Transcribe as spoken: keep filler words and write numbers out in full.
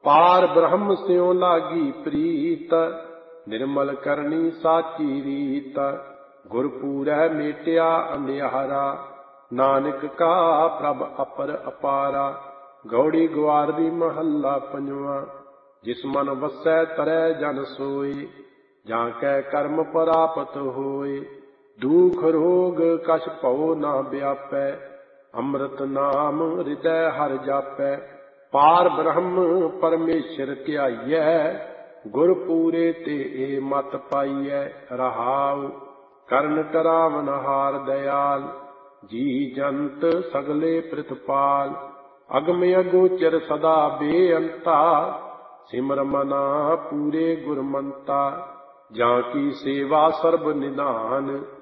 पार ब्रह्म स्यों लागी प्रीत, निर्मल करनी साची रीत। गुरपूरै मेटिया अंधियारा, नानक का प्रभ अपर अपारा। गौड़ी ग्वारवी महला पंजवा, जिस मन वसै तरै जन सोए, जाकै कर्म प्राप्त होए। दुख रोग कछ भौ न व्यापै, अमृत नाम हृदय हर जापै। पार ब्रह्म परमेश्वर ध्याइयै, गुर पूरे ते ए मत पाइयै। रहाउ करण करावन हार दयाल, जी जंत सगले प्रितपाल। अगम अगोचर सदा बेअंता, सिमर मना पूरे गुरमंता। जाकी सेवा सर्ब निधान,